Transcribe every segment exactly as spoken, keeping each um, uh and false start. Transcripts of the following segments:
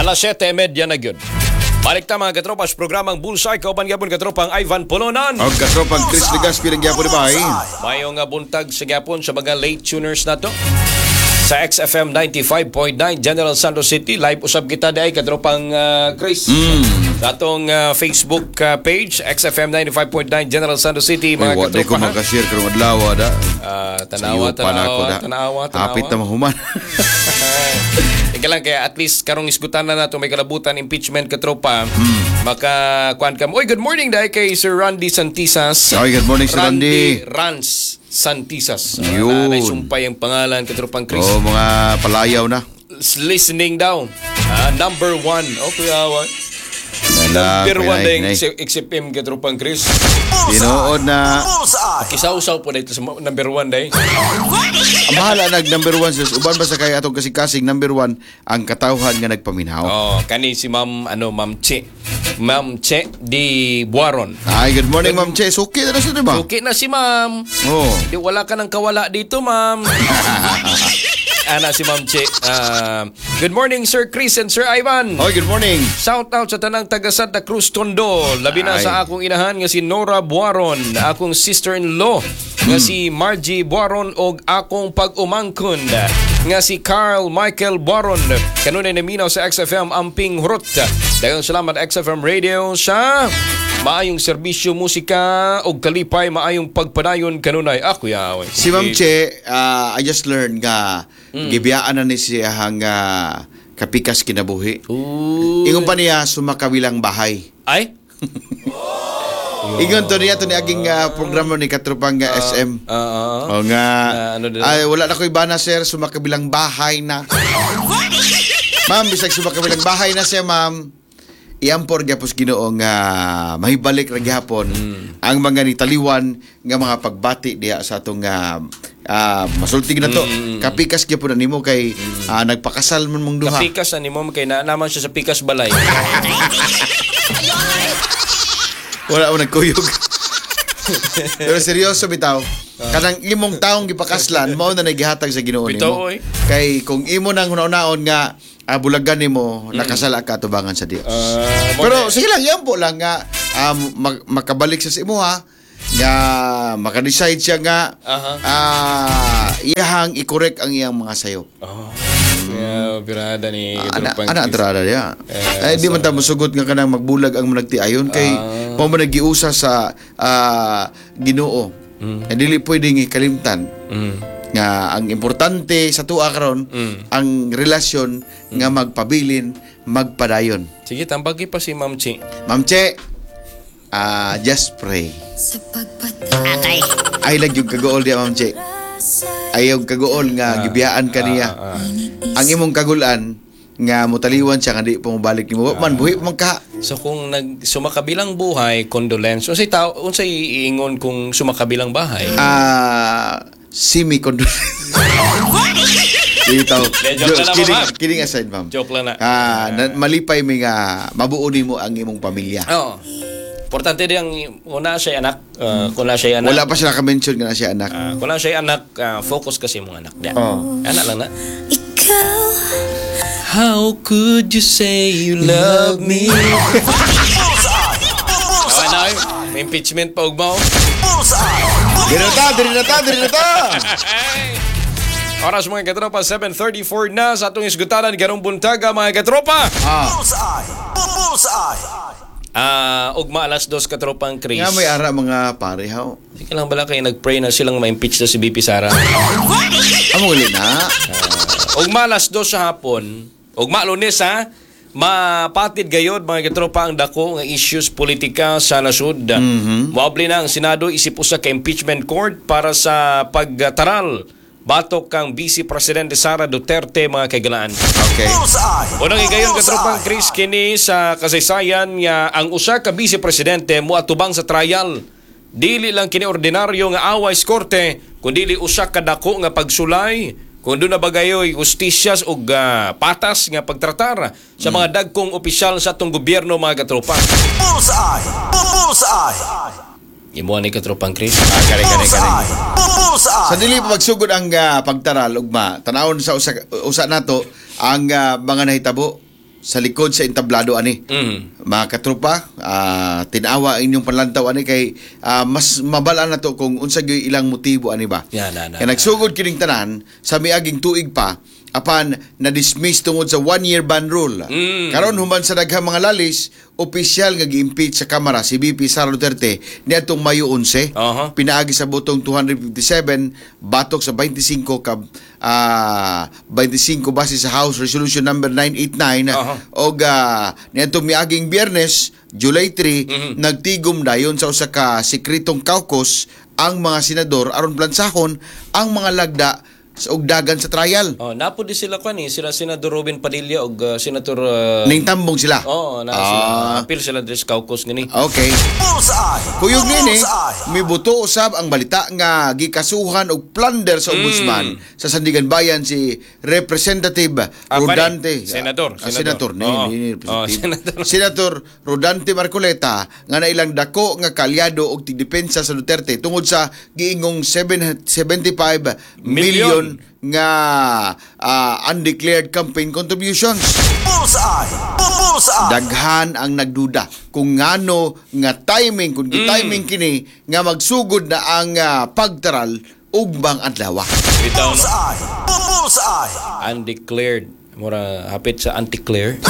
Alas siyete media na gyud. Balik ta mga katropa sa programang Bullseye. Kauban gyapon katropang Ivan Polonan. Og katropang Chris Legazpi ng gyapon ba ay. Mayong nga buntag sa gyapon sa mga late tuners nato. Sa X F M ninety-five point nine General Santos City, live usab kita day katropang uh, Chris. Mm. Sa atong uh, Facebook uh, page X F M ninety-five point nine General Santos City mga katropa. Ay, ko makashare karong adlaw da. Uh, tanawa, tanawa, tanawa, tanawa. Hapit na mahuman. Ika lang kaya at least karong isgutan na nato may kalabutan impeachment katropa. Hmm. Maka kuan kam. Oy, good morning dai kay Sir Randy Santisas. Oy, good morning Sir Randy. Randy Rans Santisas. Yun. Uh, sumpay ang pangalan katropang Chris. Oh, mga palayaw na. Listening daw. Uh, number one. Okay, awan. Number one na yung X F M katropang Chris. Tinood na. Kisaw-saw po na ito sa number one day. Ang mahala nag number one sis. Uban ba sa kaya atong kasing-kasing number one ang katawhan nga nagpaminaw. Oh, kani si Ma'am ano Ma'am Che. Ma'am Che di Buaron. Ay, good morning Ma'am Che. Suki na siya, diba? Suki na si Ma'am. Oh. Di wala ka ng kawala dito, Ma'am. Ana si Ma'am Che. Uh, good morning Sir Chris and Sir Ivan. Oh, good morning. Shout out sa tanang taga Santa Cruz Tondo. Labi na Ay. sa akong inahan nga si Nora Buaron, akong sister-in-law nga si Margie Buaron og akong pag-umangkon nga si Carl Michael Buaron. Kanunay naminaw sa X F M Amping Hurot. Dayon salamat X F M Radio sa maayong serbisyo musika og kalipay maayong pagpadayon kanunay. Ako yaw. Si Ma'am Che, uh, I just learned nga mm. gibiyaan na ni siya hang uh, kapikas kinabuhi. Ooh. Ingon pa niya sumakabilang bahay. Ay? Ingon to niya to ni aging uh, programa ni katropang uh, S M. Uh, uh, o nga uh, ano ay wala na ko ibana sir sumakabilang bahay na. Ma'am bisag sumakabilang bahay na siya ma'am. Iampor gyapos Ginoo nga uh, mahibalik ra gyapon mm. ang mga nitaliwan nga mga pagbati diha sa atong uh, uh, masultig na to. Mm. Kapikas gyapon na nimo kay mm. uh, nagpakasal man mong duha. Kapikas na nimo kay na naman siya sa pikas balay. Wala mo nagkuyog. Pero seryoso bitaw. Uh, kanang imong taong gipakaslan mao na nagihatag sa Ginoo nimo. Kay kung imo nang hunaon nga uh, bulagan nimo mm. nakasala ka tubangan sa Dios. Uh, Pero sige lang yan po lang nga um, mag- makabalik sa imo ha nga maka-decide siya nga uh-huh. uh, iyahang i-correct ang iyang mga sayop. Oh. Yeah, birada ni ana ana adrada ya. Eh, di man ta mosugot nga kanang magbulag ang managtiayon kay uh, mo man nagiusa sa uh, Ginoo. Mm. Eh, dili pwedeng ikalimtan. Mm. Nga ang importante sa tuwa karon mm. ang relasyon mm. nga magpabilin, magpadayon. Sige, tambagi pa si Ma'am Che. Ma'am Che, uh, just pray. Okay. Ay lang yung kagool diya Ma'am Che. Ayaw kagool nga ah, gibiyaan ka niya. Ah, ah, ah. Ang imong kagulan nga mutaliwan siya nga di pumabalik nimo. Ah, man buhi man ka. So kung nag sumakabilang buhay, condolence. Unsay tao, unsay iingon kung sumakabilang bahay? Ah, uh, semi condolence. Dito. Kidding, kidding aside, ma'am. Joke lang na. Ah, uh, malipay mi nga mabuo nimo ang imong pamilya. Oo. Importante din ang una siya anak, uh, kung na siya anak. Wala pa siya naka-mention nga na siya anak. Uh, kung na siya anak, uh, focus kasi mong anak. Yeah. Oh. Anak lang na. Ikaw, how could you say you love me? Awan na eh. May impeachment pa ugmaw. Diri na ta, diri na ta, diri na ta. Oras mga katropa, seven thirty-four na sa atong isgutanan garong buntaga mga katropa. Ah. Bullseye! Bullseye! Ah, uh, ugma alas dos katropang Chris. Nga may ara mga pare haw. Sige lang bala kayo nag-pray na silang ma-impeach na si B P Sara. Amo uli na. Uh, ugma alas dos sa hapon. Ugma Lunes ha. Mapatid gayod mga katropa ang dako nga issues politika sa nasud. Mm-hmm. Moabli na ang Senado isip usa ka impeachment court para sa pagtaral batok kang Vice Presidente Sara Duterte mga kagalaan. Okay. Unang igayon katropang Chris kini sa kasaysayan nga ang usa ka Vice Presidente moatubang sa trial. Dili lang kini ordinaryo nga away sa korte, kundi usa ka dako nga pagsulay kung doon na bagayoy justisyas o uh, patas nga pagtratar sa mga mm. dagkong opisyal sa atong gobyerno mga katropa. Bullseye! Bullseye! Imuha ni katropang Chris. Ah, kare kare kare. Sa dili pa magsugod ang uh, pagtaral ugma. Tanawon sa usa usa nato ang uh, mga nahitabo sa likod sa entablado ani. Mm. Mga katropa, ah, tinawa ang inyong panlantaw ani kay ah, mas mabala na to kung unsa gyud ilang motibo ani ba. Yan, na, na, Kaya nagsugod kining tanan sa miaging tuig pa apan na-dismiss tungod sa one-year ban rule. Mm. Karon human sa daghang mga lalis, opisyal nga gi-impeach sa Kamara si B P Sara Duterte niadtong Mayo eleven. Aha. Pinaagi sa botong two fifty-seven batok sa twenty-five ka ah twenty-five base sa House Resolution number nine eighty-nine Aha. og uh, niadtong miaging Biyernes July three Mhm. nagtigom dayon sa usa ka sekretong caucus ang mga senador aron plansahon ang mga lagda sa ugdagan sa trial. Oh, napo di sila kwan eh, sila Senador Robin Padilla ug uh, Senator uh, Ning tambong sila. Oh, na Ah. sila. Apil sila dres caucus ngani. Okay. Bullseye. Kuyog nini, Bullseye. mibuto usab ang balita nga gikasuhan og plunder sa ombudsman sa Sandigan Bayan si Representative Ah, Rodante. pare, senador, Ah, senador. senator. Oo. Ni, ni, Oo, representative. senador. Senator Rodante Marcoleta nga nailang dako nga kalyado og tigdepensa sa Duterte tungod sa giingong seventy-five million nga ah, undeclared campaign contributions. Bullseye. Bullseye. Daghan ang nagduda kung ngano nga timing, kung timing kini nga magsugod na ang ah, pagtaral ugbang adlaw. Bitaw no. Bullseye. Bullseye. Undeclared. Mura hapit sa undeclared.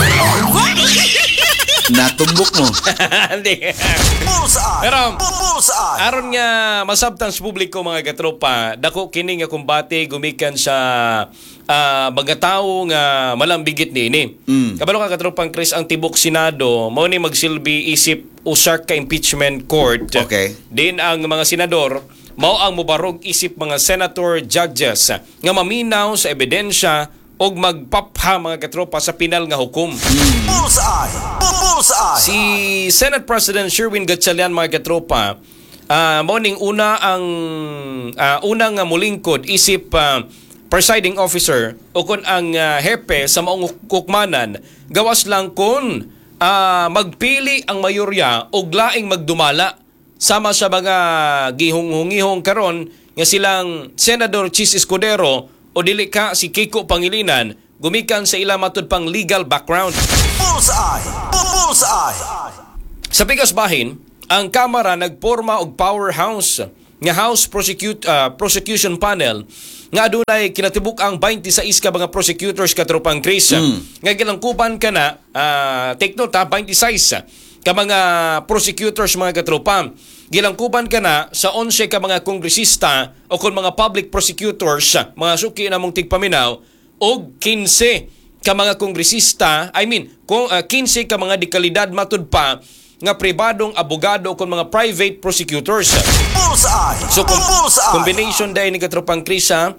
Natumbok mo. Hindi. Bullseye. Pero Bullseye. aron nga masabtan sa publiko mga katropa, dako kini nga kumbate gumikan sa ah, mga tawo nga malambigit niini. Mm. Kabalo ka katropang Chris, ang tibok Senado mao ni magsilbi isip usak ka impeachment court. Okay. Din ang mga senador mao ang mubarog isip mga senator judges nga maminaw sa ebidensya og magpapha mga katropa sa pinal nga hukom. Bullseye. Bullseye. Si Senate President Sherwin Gatchalian mga katropa, uh, morning una ang uh, unang uh, mulingkod isip uh, presiding officer o kun ang uh, hepe sa maong kukmanan gawas lang kun uh, magpili ang mayorya og laing magdumala sama sa mga gihung-hungihong karon nga silang Senador Chis Escudero o dili ka si Kiko Pangilinan gumikan sa ila matud pang legal background. Bullseye. Bullseye. Sa pikas bahin, ang Kamara nagporma og powerhouse nga House Prosecute, uh, Prosecution Panel nga adunay kinatibuk ang twenty-six ka mga prosecutors katropang Chris. Mm. Nga gilangkuban ka na, uh, take note ha, twenty-six ka mga prosecutors mga katropa. Gilangkuban ka na sa eleven ka mga kongresista o kung mga public prosecutors, mga suki na mong tigpaminaw, o fifteen ka mga kongresista, I mean, kung, uh, fifteen ka mga dekalidad matud pa nga pribadong abogado o kung mga private prosecutors. Bullseye. So, com- Bullseye. combination dahil ni katropang Krisa,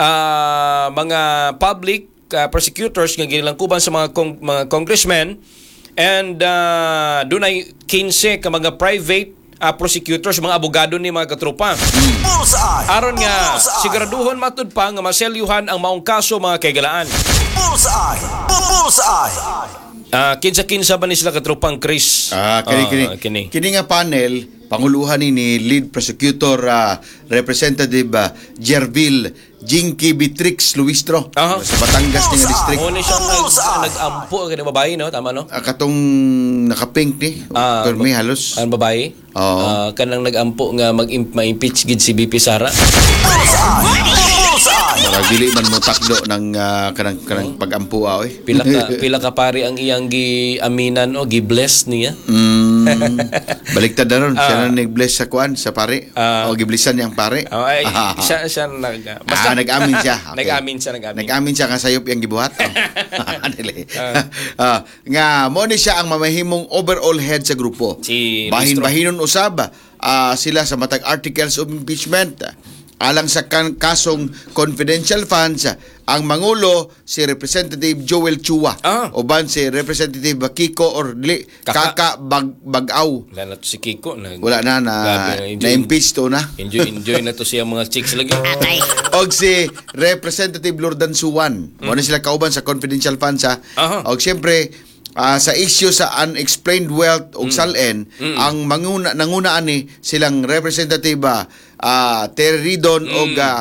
uh, mga public uh, prosecutors nga gilangkuban sa mga, kong- mga congressmen and uh, dunay fifteen ka mga private uh, prosecutors, mga abogado ni mga katropa. Bullseye. Aron nga Bullseye. siguraduhon matud pa nga maselyuhan ang maong kaso mga kaygalaan. Bullseye. Bullseye. Ah, kinsa-kinsa ba ni sila katropang Chris? Ah, kini kini. Ah, kini. Kini nga panel panguluhan ni ni lead prosecutor ah, Representative uh, Jervil Jinky Beatrix Luistro Aha. sa Batangas nga district. Mo ni siya nag, Bullseye. nag-ampo ang babae, no? Tama, no? Ah, katong naka-pink ni. Ah, Pero may halos. Ang babae? Oo. Ah, kanang nag-ampo nga mag-impeach gid si B P Sara. Bullseye. Bullseye. Murag dili man mo takdo ng ah, kanang kanang pag-ampu ah, oy. Pila ka pila ka pari ang iyang gi-aminan o gi-bless niya. Mm, baliktad na ron. Siya Ah. na nag-bless sa kuan, sa pare. Ah. o giblisan niyang pare. Oh, ay, Ah. siya siya nag Ah, nag-amin siya. Okay. Nag-amin siya, nag-amin. Nag-amin siya nga sayop yung gibuhat. Oh. Dili. Ah, nga mo ni siya ang mamahimong overall head sa grupo. Si Bahin-bahinon usab ah, sila sa matag articles of impeachment. Alang sa kan- kasong confidential funds, ang mangulo si Representative Joel Chua, Ah. uban si Representative Kiko Orli, Kaka. Kaka Bag Bagaw. Wala na to si Kiko. Nag, Wala na na Grabe, enjoy. na-impeach to na. enjoy, enjoy na to siya mga chicks lagi. Og si Representative Lordan Suwan. Mo na sila kauban sa confidential funds ha. Aha. Og siyempre ah, sa issue sa unexplained wealth og salen, ang manguna nanguna ani silang Representative ah, ah, Terry Ridon og ah,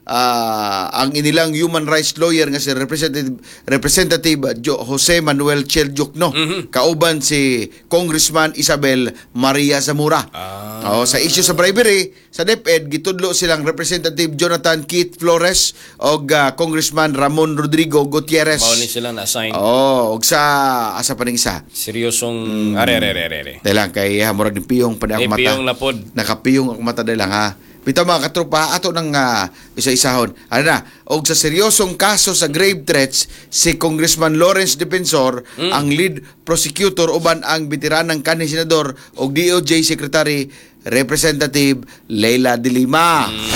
ah, ang inilang human rights lawyer nga si Representative Representative Jo- Jose Manuel Cheljukno, Mhm. kauban si Congressman Isabel Maria Zamora. Ah. Oh, sa issue sa bribery sa DepEd gitudlo silang Representative Jonathan Keith Flores og ah, Congressman Ramon Rodrigo Gutierrez. Mao ni sila na-assign. Oh, og sa asa pa ning isa. Seryosong are are are are. Dahil lang kay ha, murag ni piyong pa Ay ako mata. piyong lapod. Nakapiyong ako mata dahil lang ha. Bitaw mga katropa, ato ng uh, isa-isahon. Ano na, og sa seryosong kaso sa grave threats, si Congressman Lawrence Defensor, Mm. ang lead prosecutor uban ang veteranang kanhi senador og D O J Secretary Representative Leila De Lima. Mm.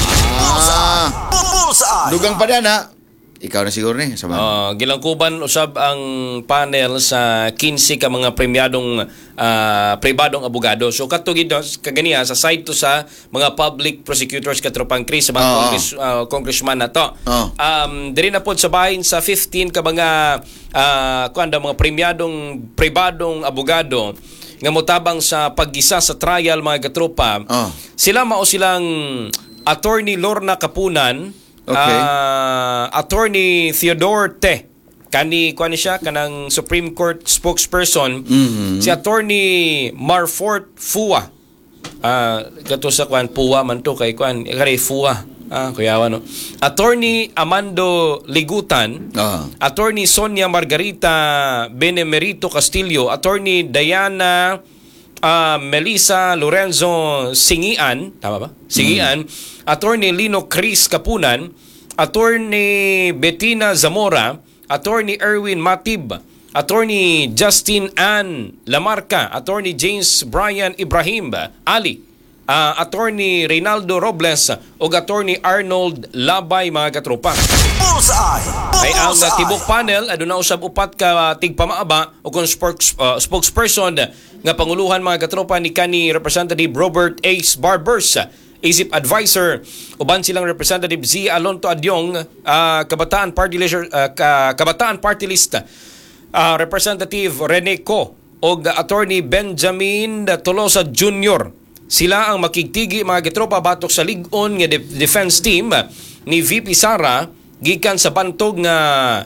Ah, Bullseye. dugang pa na. Ikaw na siguro ni sama. Uh, gilangkuban usab ang panel sa quince ka mga premyadong uh, pribadong abogado. So katugid kaganiya sa side to sa mga public prosecutors katropang Chris sa mga Oo. congress, uh, congressman na to. Oo. Um diri na pod sa bahin sa fifteen ka mga uh, kuanda mga premyadong pribadong abogado nga motabang sa paggisa sa trial mga katropa. Oo. Sila mao silang Attorney Lorna Kapunan, Okay. Uh, Attorney Theodore Te, kani kuan siya kanang Supreme Court spokesperson. Mhm. Si Attorney Marfort Fua. Ah, uh, kato sa kuan Fua man to kay kuan kay Fua. Ah, kuyawa no. Attorney Amando Ligutan, Ah. Attorney Sonia Margarita Benemerito Castillo, Attorney Diana uh, Melissa Lorenzo Singian, tama ba? Singian, mm. Attorney Lino Chris Kapunan, Attorney Bettina Zamora, Attorney Erwin Matib, Attorney Justin Ann Lamarca, Attorney James Brian Ibrahim Ali, uh, Attorney Reynaldo Robles o Attorney Arnold Labay mga katropa. Bullseye. Ay ang uh, Bullseye. tibok panel aduna usab upat ka uh, tigpamaaba o kung spokes, uh, spokesperson nga panguluhan mga katropa ni kani Representative Robert Ace Barbers, Isip Advisor, uban silang Representative Z. Alonto Adyong, uh, Kabataan Party List, uh, Kabataan Party List, uh, Representative Rene Co o Attorney Benjamin Tolosa Junior Sila ang makigtigi mga katropa batok sa lig-on nga de- defense team ni V P Sara gikan sa bantog nga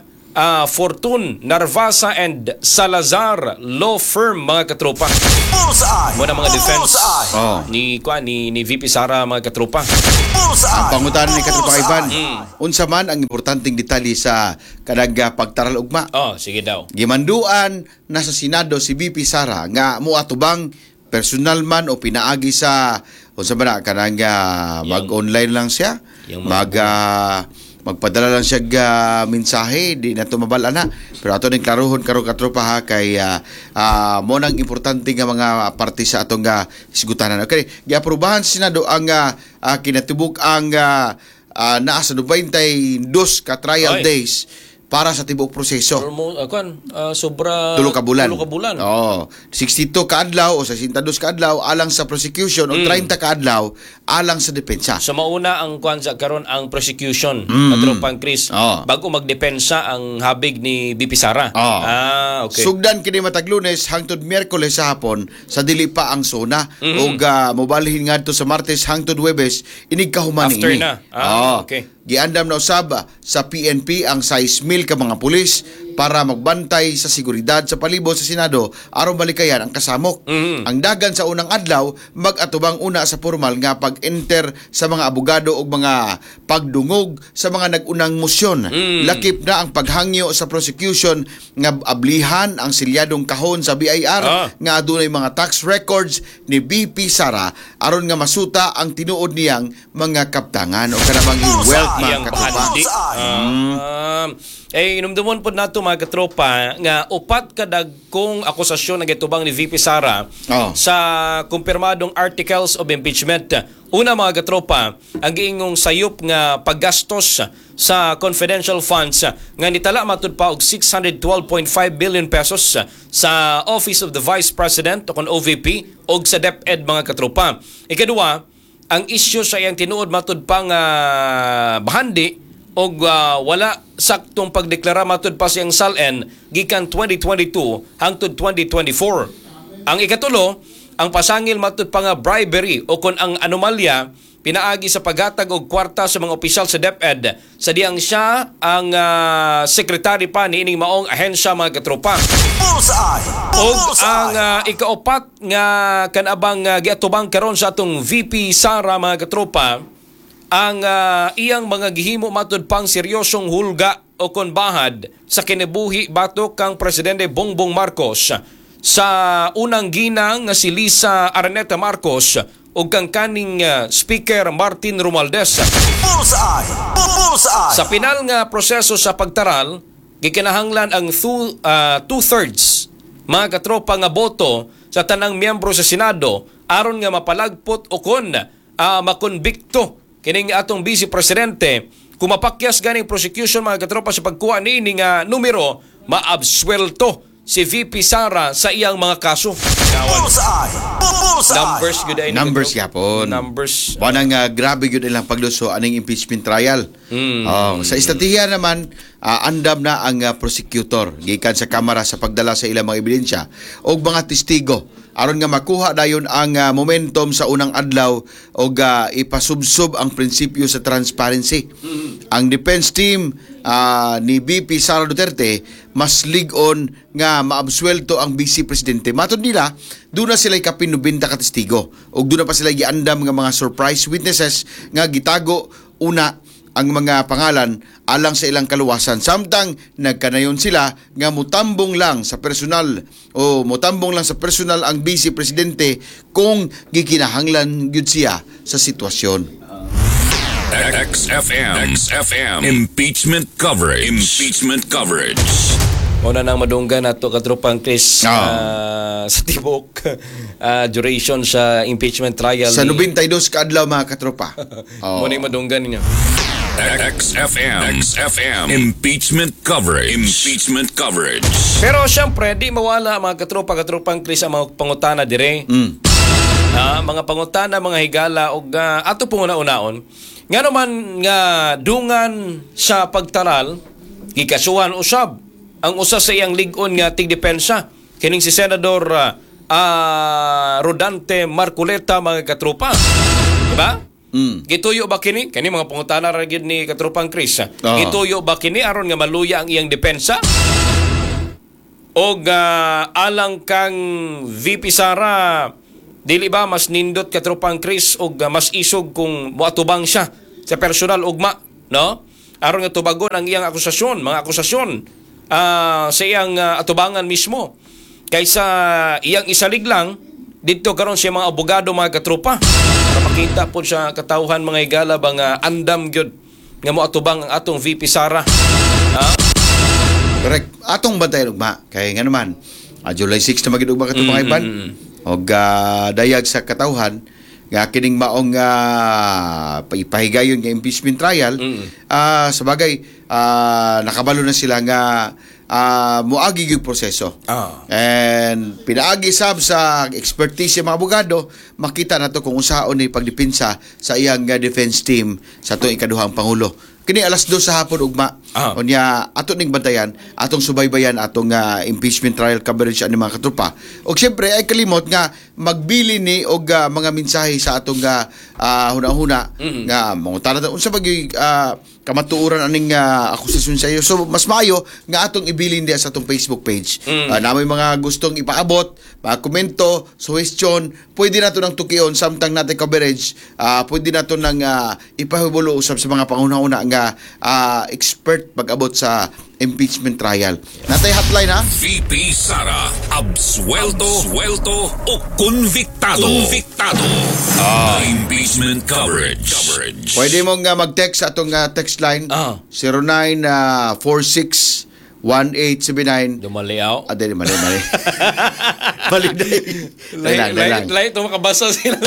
uh, Fortune, Narvasa and Salazar Law Firm mga katropa. Bullseye. Muna mga defense Bullseye. Oh. ni kwa ni ni V P Sara mga katropa. Bullseye. Pangutan ni katropa Bullseye. Ivan. Unsa man ang importanteng detalye sa kanang ah, pagtaral ugma. Oh, sige daw. Gimanduan na sa Senado si V P Sara nga moatubang personal man o pinaagi sa unsa ba na kanang ah, mag-online lang siya, Yung mag ah, magpadala lang siya ga mensahe di na tumabal ana, pero ato ning klarohon karon katropa ha kay uh, uh, mo nang importante nga mga parte sa atong uh, isgutanan. Okay, giaprobahan sa Senado ang uh, uh, kinatibuk ang uh, uh, naa sa twenty-two ka trial Oy. days para sa tibok proseso. Almost uh, kan uh, sobra Tulo ka bulan. Tulo ka bulan. Oo. sixty-two ka adlaw o sixty-two ka adlaw alang sa prosecution o Mm. thirty ka adlaw alang sa depensa. So mauna ang kuan sa karon ang prosecution Mm. katropang Chris Oo. bago magdepensa ang habig ni V P Sara. Oo. Ah, okay. Sugdan kini matag Lunes hangtod Miyerkules sa hapon sa dili pa ang sona Mhm. ug uh, mobalhin ngadto sa Martes hangtod Huwebes inig kahuman After ini. na. Ah, Oo. okay. Giandam na usab sa P N P ang size mil ka mga pulis para magbantay sa seguridad sa palibot sa Senado aron malikayan ang kasamok. Mhm. Ang dagan sa unang adlaw mag-atubang una sa formal nga pag-enter sa mga abogado ug mga pagdungog sa mga nag-unang mosyon. Mm. Lakip na ang paghangyo sa prosecution nga ablihan ang silyadong kahon sa B I R Ah. nga adunay mga tax records ni V P Sara aron nga masuta ang tinuod niyang mga kaptangan o kanamang wealth mga Iyang katropa. bahandi. Bullseye. Ah, eh inumdumon po nato mga katropa nga upat ka dagkong akusasyon na gitubang ni V P Sara Oh. sa kumpirmadong articles of impeachment. Una mga katropa, ang giingong sayop nga paggastos sa confidential funds nga nitala matud pa og six hundred twelve point five billion pesos sa Office of the Vice President o kon O V P og sa DepEd mga katropa. Ikaduha, ang issue sa iyang tinuod matud pa nga bahandi og uh, wala saktong pagdeklara matud pa siyang S A L N gikan twenty twenty-two hangtod twenty twenty-four. Ang ikatulo, ang pasangil matud pa nga bribery o kon ang anomalya pinaagi sa paghatag og kwarta sa mga opisyal sa DepEd sa diyang siya ang uh, sekretary pa niining maong ahensya mga katropa. Bullseye! Og Bullseye! ang uh, ikaapat nga kanabang uh, giatubang karon sa atong V P Sara mga katropa, ang uh, iyang mga gihimo matud pang seryosong hulga o konbahad sa kinabuhi batok kang Presidente Bongbong Marcos sa unang ginang nga si Lisa Araneta Marcos o kang kaning uh, Speaker Martin Romualdez. Bullseye! Bullseye! Sa pinal nga proseso sa pagtaral, gikinahanglan ang two, uh, two-thirds mga katropa nga boto sa tanang miyembro sa Senado aron nga mapalagpot o kon uh, makonbikto kining atong Vice Presidente kung mapakyas ganing prosecution mga katropa sa pagkuha niini nga numero, maabswelto si V P Sara sa iyang mga kaso. Bullseye! Bullseye! Numbers good ay Numbers yapon. Numbers. Wanang uh, grabe yun ilang pagluso aning impeachment trial. Mm. Oh, sa estratehiya naman, uh, andam na ang uh, prosecutor gikan sa kamara sa pagdala sa ilang mga ebidensya og mga testigo aron nga makuha dayon ang uh, momentum sa unang adlaw og uh, ipasubsob ang prinsipyo sa transparency. Mm. Ang defense team uh, ni V P Sara Duterte mas lig-on nga maabsuelto ang Vice Presidente. Matod nila, doon na sila kapinubinta ka testigo og doon na pa sila giandam nga mga surprise witnesses nga gitago una ang mga pangalan alang sa ilang kaluwasan. Samtang nagkanayon sila nga mutambong lang sa personal o mutambong lang sa personal ang Vice Presidente kung gikinahanglan gyud siya sa sitwasyon. X F M. X F M. Impeachment coverage. Impeachment coverage. Una nang madunggan nato katropang Chris Oh. uh, sa tibok uh, duration sa impeachment trial Sa ni- ninety-two ka adlaw mga katropa. Oh. Muna yung madunggan ninyo. X F M. X F M. Impeachment coverage. Impeachment coverage. Pero syempre, di mawala mga katropa-katropang Chris ang mga pangutana dire. Mm. Ah, mga pangutana, mga higala o uh, ato pong una-unaon. Nga naman nga dungan sa pagtaral, gikasuhan usab ang usa sa iyang lig-on nga tigdepensa. Kining si Senador uh, uh, Rodante Marcoleta mga katropa. Diba? Mm. Gituyo ba kini? Kani mga pangutana ra gyud ni katropang Chris. Oo. Gituyo ba kini aron nga maluya ang iyang depensa? Og uh, alang kang V P Sara, dili ba mas nindot katropang Chris og uh, mas isog kung moatubang siya sa personal ugma, no? Aron nga tubagon ang iyang akusasyon, mga akusasyon uh, sa iyang uh, atubangan mismo. Kaysa iyang isalig lang dito karon siya mga abogado mga katropa para makita po siya katawhan mga higala bang uh, andam gyud nga moatubang ang atong V P Sara. Ha? Correct. Atong bantay ugma kay nga naman uh, July sixth na magid ugma katong mga iban. Og uh, dayag sa katawhan nga kining maong uh, ipahigayon nga impeachment trial. Mm. Uh, sa bagay uh, nakabalo na sila nga uh, muagi yung proseso. Ah. And pinaagi sab sa expertise sa mga abogado, makita nato kung usaon ni pagdepensa sa iyang uh, defense team sa atong ikaduhang pangulo. Kini alas dos sa hapon ugma. Ah. Unya ato ning bantayan, atong subaybayan atong uh, impeachment trial coverage ani mga katropa. Og syempre ay kalimot nga magbili ni og uh, mga mensahe sa atong uh, uh, huna-huna mm-hmm. nga mangutana unsa bagi uh, kamatuoran aning uh, akusasyon sa iyo. So mas maayo nga atong ibilin diya sa atong Facebook page. Mm. Uh, namoy mga gustong ipaabot, mga komento, suggestion, pwede nato nang tukion samtang natin coverage. Uh, pwede nato nang uh, ipahibulo usab sa mga panghuna-huna nga uh, expert pag-abot sa impeachment trial. Natay hotline ha? V P Sara, absuelto, suelto o convictado. Convictado. Ah. Impeachment coverage. Coverage. Pwede mong uh, mag-text sa atong uh, text line Ah. zero nine four six one eight seven nine. Dumaliaw. Ah, dali, mali, mali. Mali, dali. Dali lang, dali lang. Lain ito makabasa sila.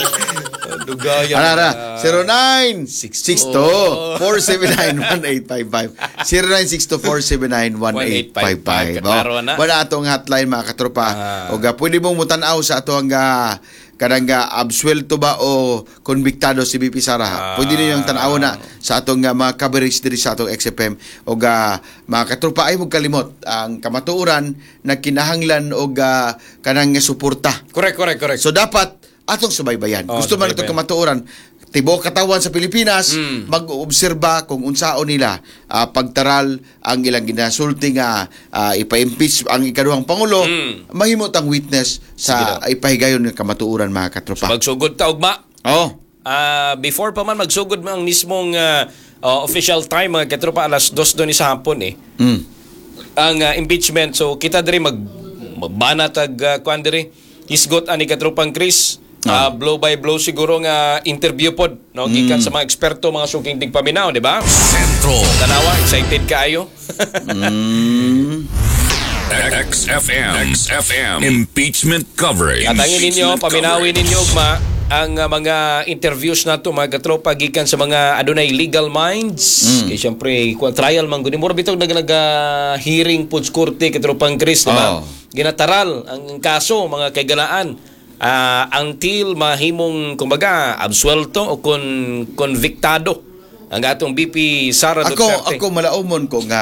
Dugaya. Ano, ano? zero nine six two four seven nine one eight five five zero nine six two four seven nine one eight five five. Kataro na. Wala atong hotline mga katropa. Ah. O ga, pwede mong mutanaw sa atong uh, kanang uh, absuelto ba o konbiktado si V P Sara. Ah. Pwede ninyong tanaw na sa atong uh, mga coverage diri sa atong X F M. O ga, mga katropa ay mong kalimot ang kamatuoran na kinahanglan o uh, kanang suporta. Correct, correct, correct. So dapat atong subaybayan. Oh, Gusto man subaybayan. itong kamatuoran, tibuok katawan sa Pilipinas Mm. mag-obserba kung unsaon nila ah, pagtaral ang ilang ginasulti nga ah, ipa-impeach ang ikaduhang pangulo, Mm. mahimot ang witness sa ipahigayon nga kamatuoran mga katropa. Magsugod ta ugma. Oh. Ah, before pa man magsugod mo ang mismong ah, ah, official time mga katropa alas dos do ni sa hapon eh. Mm. Ang ah, impeachment, so kita diri mag magbana tag uh, kuan diri hisgot ani katropang Chris. Ah, blow by blow siguro nga interview pod no gikan sa mga eksperto mga suking tigpaminaw, di ba? Sentro. Tanawa, excited kaayo. Mm. X F M. X F M. Impeachment coverage. Atangin ninyo, paminawin ninyo ugma ang uh, mga interviews nato mga katropa gikan sa mga adunay legal minds. Mm. Kay syempre kuan trial man gud mo bitog nag nag uh, hearing pod korte katropang Chris, di ba? Oh. Ginataral ang kaso mga kagalaan. Uh, until mahimong kumbaga absuelto o kon konviktado ang atong B P Sara Ako Duterte. ako malaumon ko nga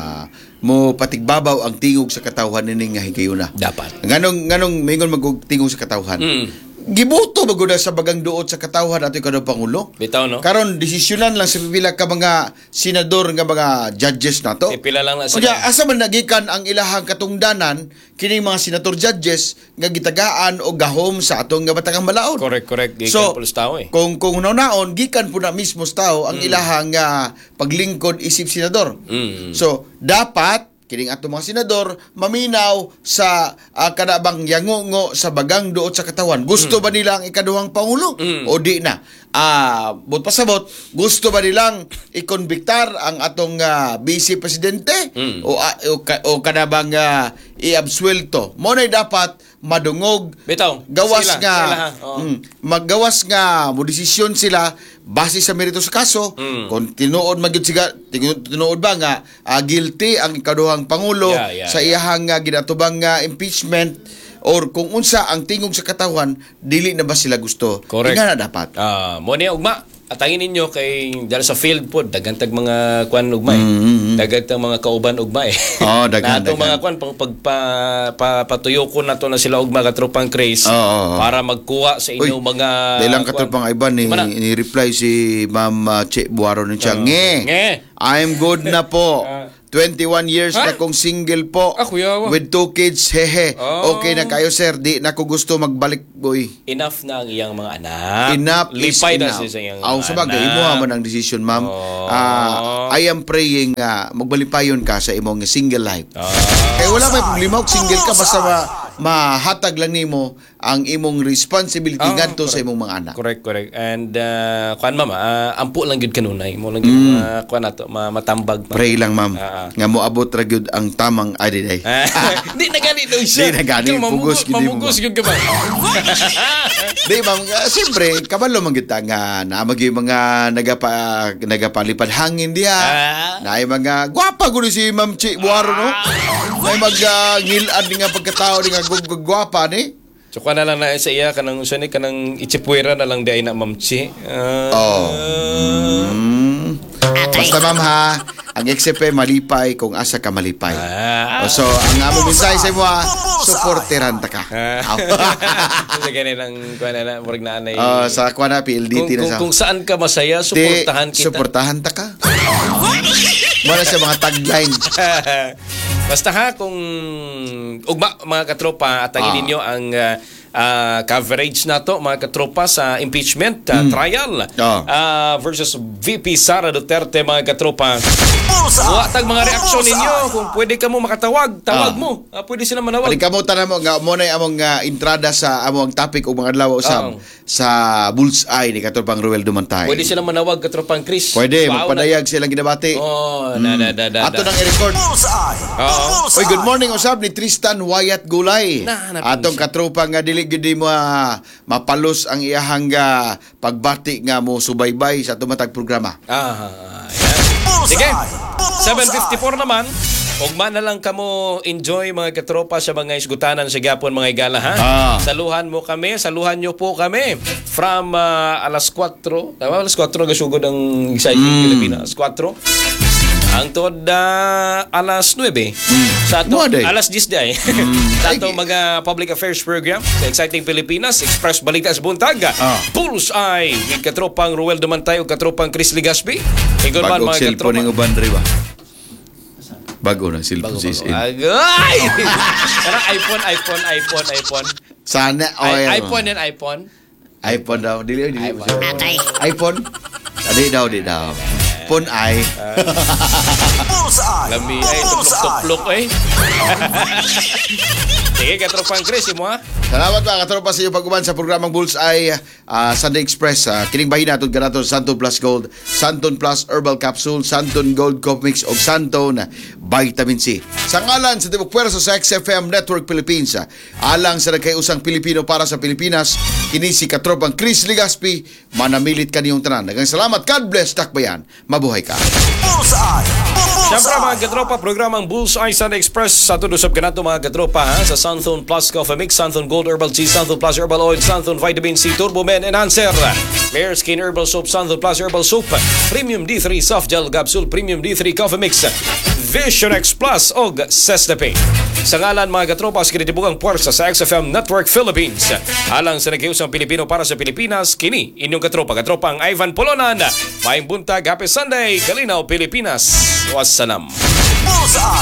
mo patigbabaw ang tingog sa katawhan nini nga higayuna. Dapat. Nganong nganong mingon magtingog sa katawhan. Mm. Gibuto magud sa bagang duot sa katawhan ato kada pangulo. Bitaw no? Karon desisyonan lang sa pipila ka mga senador nga mga judges nato. Eh, pila lang na Kunya sila. asa man nagikan ang ilahang katungdanan kining mga senator judges nga gitagaan o gahom sa atong nga batangang malaod. Correct, correct. Gikan So, pulos tao eh. Kung kung naon gikan po na mismo sa tao ang ilahang nga paglingkod isip senador. Mm. So dapat kining ato mga senador maminaw sa uh, kanabang yangongo sa bagang duot sa katawan. Gusto ba nila ang ikaduhang pangulo Mm. o di na? Ah, uh, pasabot, gusto ba nilang ikonbiktar ang atong uh, vice presidente Mm. o, uh, o, ka- o kanabang uh, iabsuelto? Mo na dapat madungog Bitaw. gawas sila, nga sila, ha? Oo. mm, maggawas nga mo desisyon sila base sa merito sa kaso. Mm. Kung tinuod magyud siga tinuod tinuod ba nga ah, guilty ang ikaduhang pangulo Yeah, yeah, sa iyahang nga ginatubang nga impeachment or kung unsa ang tingog sa katawan dili na ba sila gusto. Correct. Nga na dapat. Ah, mo niya ugma. Atangin ninyo kay dala sa field pod dagantag mga kwan ugma eh. Mm-hmm. Dagantag mga kauban ugma eh. Oo, daghan, Natong daghan. mga kwan pag pagpa pa, patuyo ko nato na sila ugma katropang Chris Oo, oo, oo. para magkuha sa Uy, inyong mga dailang kwan. katropang iban ni, Mana? ni reply si Ma'am uh, Che Buaron ng siya. Nge. Nge. I'm good na po. twenty-one years Ha? na kong single po. Ah, kuya, wa. With two kids, hehe. Oh. Okay na kayo, sir. Di na ko gusto magbalik, boy. Enough na ang iyang mga anak. Enough is Lipay na enough. siya sa iyang Aw, mga sabagay, anak. imo man ang decision, ma'am. Oh. Ah, I am praying nga magbalipayon ka sa imong single life. Ah. Kaya wala may problema kung single ka basta ma mahatag lang nimo ang imong responsibility Oh, ngadto sa correct. imong mga anak. Correct, correct. And uh, kuan mama, uh, ampo lang gid kanunay. Mo lang gid Mm. uh, kuan nato ma- matambag. Ma- Pray lang, ma'am. Ah, ah. Nga moabot ra gyud ang tamang adiday. Ah, Di na gani daw siya. Di na gani, Ikaw, pugos mamugos, gid mo mamugos ba? gid ka ba? Di ma'am, uh, siyempre, kabalo man kita nga naamag yung mga nagapa, nagapalipad hangin diha. Ah. Na ay mga, gwapa ko si Ma'am Chi Buaro, no? Na ay mag uh, ngilad nga pagkatao ni nga gug- gug- gwapa ni. So kuan na lang na sa iya kanang usa ni kanang ichipuera na lang di ay na mamchi. Ah. Oh. Mm. Basta ma'am ha, ang X F M malipay kung asa ka malipay. Ah. Oh, so, ang among mensahe sa imo ha, supporteran ta ka. Ah. Sa gani lang kuan na murag na anay. Oh, sa kuha na, P L D kung, T na kung, sa... kung saan ka masaya, Di, suportahan kita. Suportahan ta ka. Muna sa mga tagline. Basta ha, kung ugma mga katropa, atangin Ah. ninyo ang uh, uh, coverage na to, mga katropa, sa impeachment uh, trial Ah. uh, versus V P Sara Duterte, mga katropa. Bullseye. Watag mga reaksyon ninyo. Kung pwede ka mo makatawag, tawag Ah. mo. Uh, pwede sila manawag. Palikamutan na mo nga mo na among uh, entrada sa among topic o mga adlaw usab Oo. sa Bullseye ni katubang Ruel Dumantay. Pwede sila manawag, katropang Chris. Pwede, Wow, magpadayag silang ginabati. Oh, da, da, da, da, Ato da. nang i-record. Bullseye. Oo. Bullseye. Oy, good morning usab ni Tristan Wyatt Gulay. Nahanap Atong niya. katropa nga dili gid mo uh, mapalos ang iyahang uh, pagbati nga mo subaybay sa tumatag programa. Ah, yan. Sige. seven fifty-four naman. Ugma na lang kamo enjoy mga katropa sa mga isgutanan sa Gapon mga igala ha. Ah. Saluhan mo kami, saluhan nyo po kami from uh, alas kwatro. Tama alas kwatro gasugod ang exciting Mm. Pilipinas. alas kwatro Ang tod uh, alas nuwebe. Sa ato, Mo, day. alas diyes day. Sa ato mga public affairs program sa Exciting Pilipinas, Express Balita sa Buntag. Ah. Bullseye. With katropang Ruel Dumantay o katropang Chris Legaspi. Ikaw man Bagong mga cellphone ng katropa. uban rin ba? Bago na cellphone sis in. Agay! Karang iPhone, iPhone, iPhone, iPhone. Sana o Ay, yan. iPhone yan, iPhone. iPhone daw. Dili, dili. iPhone. iPhone. Adi daw, di daw. Phone ay. Bullseye. Lami ay tuplok-tuplok eh. Sige, katropang Chris, mo ha? Salamat mga katropa sa iyo pag-uban sa programang Bullseye uh, Sunday Express. Uh, kining bahin natin ka nato Santon Plus Gold, Santon Plus Herbal Capsule, Santon Gold Cough Mix o Santon Vitamin C. Sa ngalan sa Tibok Puwersa sa X F M Network Philippines, uh, alang sa nagkayusang Pilipino para sa Pilipinas, kini si katropang Chris Legaspi, manamilit kaniyong tanan. Daghang salamat, God bless, takbayan, mabuhay ka. Bullseye. Siyempre mga Bullseye. katropa, programang Bullseye Sunday Express sa tudusap ka nato mga katropa ha? Sa Santon Plus Coffee Mix, Santon Gold Herbal Tea, Santon Plus Herbal Oil, Santon Vitamin C, Turbo Men Enhancer, Clear Skin Herbal Soap, Santon Plus Herbal Soap, Premium D three Soft Gel Capsule, Premium D three Coffee Mix, Vision X Plus og Cestape. Sa ngalan mga katropa, sa kinitibugang puwersa sa X F M Network Philippines, alang sa nagkiusang Pilipino para sa Pilipinas, kini inyong katropa, katropang Ivan Polonan. Maayong buntag, happy Sunday, Kalinaw, Pilipinas. Wassalam. Bullseye.